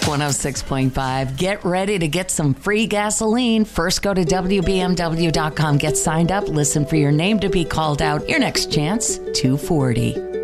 106.5. Get ready to get some free gasoline. First, go to WBMW.com. Get signed up. Listen for your name to be called out. Your next chance, 240.